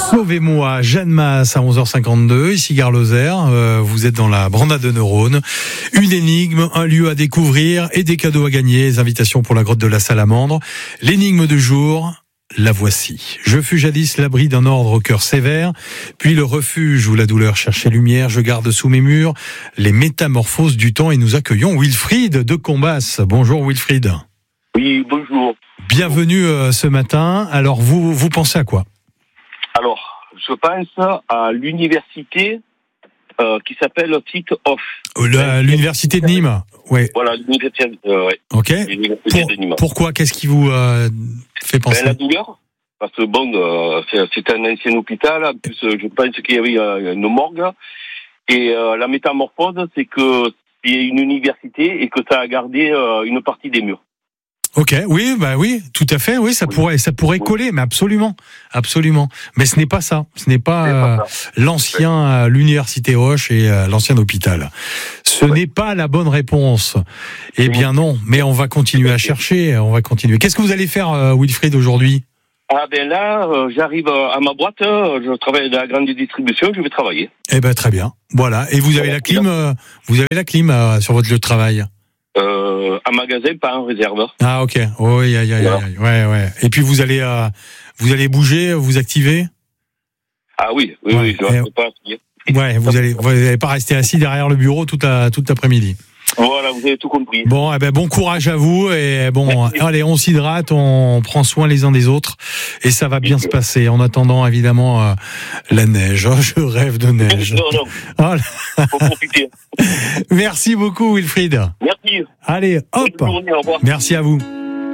Sauvez-moi, Jeanne Masse à 11h52, ici Gare Lozère, vous êtes dans la Brandade de Neurones. Une énigme, un lieu à découvrir et des cadeaux à gagner, les invitations pour la grotte de la Salamandre. L'énigme du jour, la voici. Je fus jadis l'abri d'un ordre au cœur sévère, puis le refuge où la douleur cherchait lumière, je garde sous mes murs les métamorphoses du temps et nous accueillons Wilfried de Combas. Bonjour Wilfried. Oui, bonjour. Bienvenue ce matin. Alors vous pensez à quoi ? Alors, je pense à l'université qui s'appelle Tite-Off. L'université de Nîmes. Ouais. Voilà, l'université Ok. de Nîmes. Pourquoi ? Qu'est-ce qui vous fait penser ? La douleur, parce que bon, c'est un ancien hôpital. En plus, je pense qu'il y avait une morgue. Et la métamorphose, c'est que il y a une université et que ça a gardé une partie des murs. Ok, oui, tout à fait, oui, ça pourrait coller, mais absolument. Mais ce n'est pas ça. Ce n'est pas l'université Hoche et l'ancien hôpital. Ce n'est pas la bonne réponse. Eh bien non, mais on va continuer à chercher, Qu'est-ce que vous allez faire, Wilfried, aujourd'hui ? Ah ben là, j'arrive à ma boîte, je travaille dans la grande distribution, je vais travailler. Eh ben très bien. Voilà. Et vous avez la clim, sur votre lieu de travail ? Un magasin, pas en réserve. Ah ok. Oui. Ouais. Et puis vous allez bouger, vous activer ? Ah oui, je ne peux pas. Ouais, vous allez pas rester assis derrière le bureau toute l'après-midi. Voilà, vous avez tout compris. Bon, bon courage à vous et allez, on s'hydrate, on prend soin les uns des autres et ça va bien se passer. En attendant, évidemment, la neige. Oh, je rêve de neige. Non. Oh faut profiter. Merci beaucoup, Wilfried. Merci. Allez, hop. Bonne journée, au revoir. Merci à vous.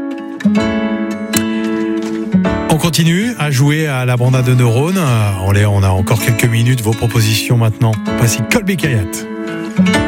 On continue à jouer à la Brandade de Neurones. On a encore quelques minutes. Vos propositions maintenant. Voici Colby Kayat.